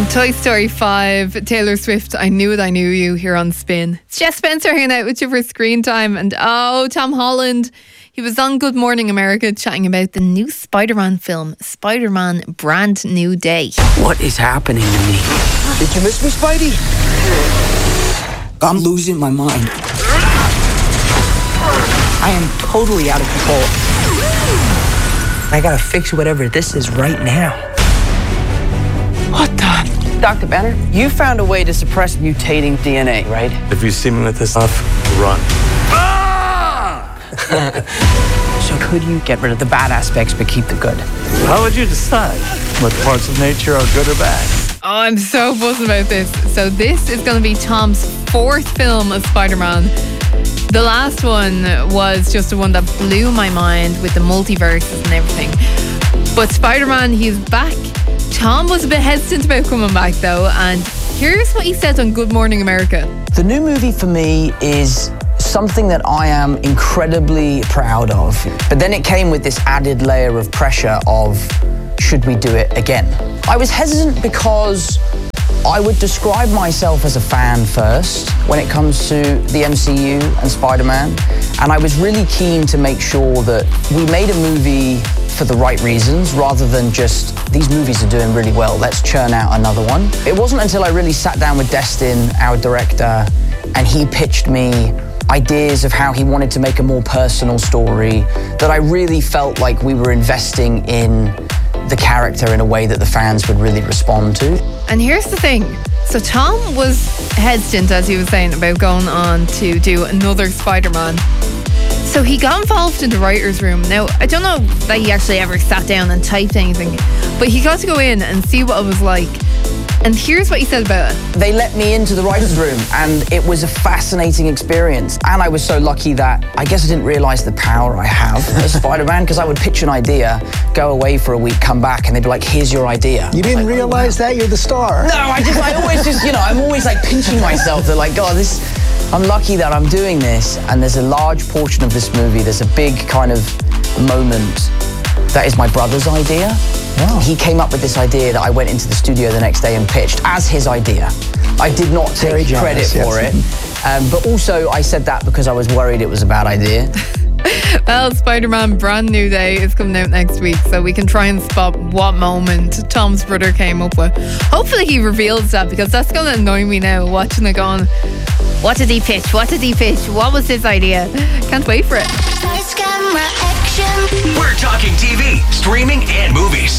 From Toy Story 5, Taylor Swift, I Knew It, I Knew You, here on Spin. It's Jess Spencer hanging out with you for screen time. And Tom Holland, he was on Good Morning America chatting about the new Spider-Man film, Spider-Man Brand New Day. What is happening to me? Did you miss me, Spidey? I'm losing my mind. I am totally out of control. I gotta fix whatever this is right now. What the? Dr. Banner, you found a way to suppress mutating DNA, right? If you see me with this stuff, run. So could you get rid of the bad aspects but keep the good? How would you decide what parts of nature are good or bad? Oh, I'm so buzzing about this. So this is going to be Tom's fourth film of Spider-Man. The last one was just the one that blew my mind with the multiverses and everything. But Spider-Man, he's back. Tom was a bit hesitant about coming back though, and here's what he said on Good Morning America. The new movie for me is something that I am incredibly proud of. But then it came with this added layer of pressure of, should we do it again? I was hesitant because I would describe myself as a fan first when it comes to the MCU and Spider-Man. And I was really keen to make sure that we made a movie for the right reasons rather than just, these movies are doing really well, let's churn out another one. It wasn't until I really sat down with Destin, our director, and he pitched me ideas of how he wanted to make a more personal story, that I really felt like we were investing in the character in a way that the fans would really respond to. And here's the thing. So Tom was hesitant, as he was saying, about going on to do another Spider-Man. So he got involved in the writer's room. Now, I don't know that he actually ever sat down and typed anything, but he got to go in and see what it was like. And here's what he said about it. They let me into the writer's room, and it was a fascinating experience. And I was so lucky that I guess I didn't realize the power I have as Spider-Man, because I would pitch an idea, go away for a week, come back, and they'd be like, here's your idea. You didn't realize that? You're the star. No, I always just, I'm always like pinching myself. They're like, God, I'm lucky that I'm doing this. And there's a large portion of this movie, there's a big kind of moment that is my brother's idea. Wow. He came up with this idea that I went into the studio the next day and pitched as his idea. I did not take credit for it. But also, I said that because I was worried it was a bad idea. Well, Spider-Man Brand New Day is coming out next week, so we can try and spot what moment Tom's brother came up with. Hopefully he reveals that, because that's going to annoy me now, watching it going, what did he pitch? What did he pitch? What was his idea? Can't wait for it. We're talking TV, streaming, and movies.